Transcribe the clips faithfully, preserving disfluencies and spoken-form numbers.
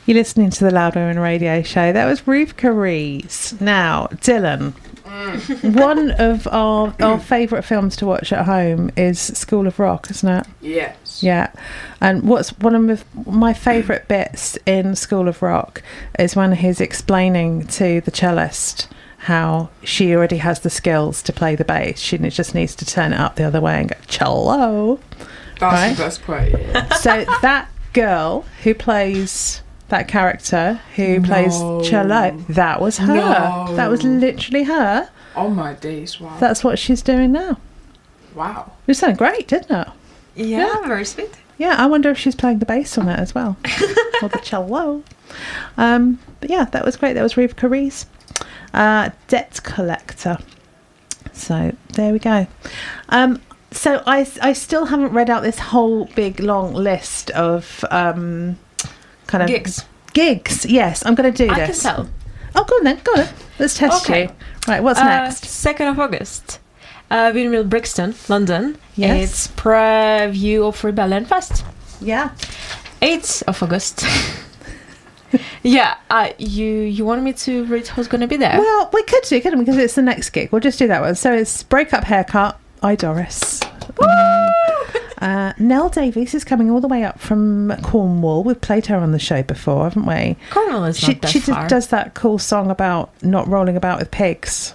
You're listening to the Loud Women Radio Show. That was Ruth Carees. Now, Dylan, mm. one of our our favourite films to watch at home is School of Rock, isn't it? Yes. Yeah. And what's one of my favourite bits in School of Rock is when he's explaining to the cellist how she already has the skills to play the bass. She just needs to turn it up the other way and go, cello. That's right? the best part, yeah. So that girl who plays... that character who No. plays cello, that was her. No. That was literally her. Oh my days, wow. That's what she's doing now. Wow. It sounded great, didn't it? Yeah, Yeah. very sweet. Yeah, I wonder if she's playing the bass on it as well. Or the cello. Um, but yeah, that was great. That was Ruth Carees. Uh, Debt Collector. So there we go. Um, so I, I still haven't read out this whole big long list of um, kind of Gigs. Gigs, yes. I'm going to do I this. can tell. Oh, go on then. Go on. Let's test Okay. you. Right, what's Uh, next? second of August. Uh, Windmill Brixton, London. Yes. It's preview of Rebellion Fest. Yeah. eighth of August. yeah, uh, you you wanted me to read who's going to be there? Well, we could do, couldn't we? Because it's the next gig. We'll just do that one. So it's Breakup Haircut, I Doris. Um, uh, Nell Davies is coming all the way up from Cornwall. We've played her on the show before, haven't we? Cornwall is She, not that she far. did, does that cool song about not rolling about with pigs.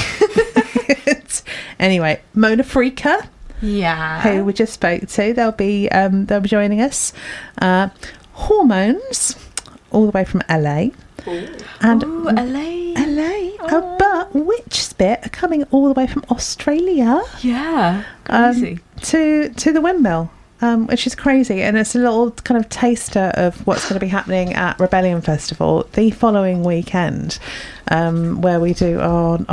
Anyway, Mona Freaker, Yeah. who we just spoke to, they'll be um, they'll be joining us. Uh, Hormones, all the way from L A. Ooh. And Ooh, L A. L A, Oh. uh, but Witch Spit are coming all the way from Australia Yeah. um, Crazy. to to the Windmill, um, which is crazy, and it's a little kind of taster of what's going to be happening at Rebellion Festival the following weekend, um, where we do our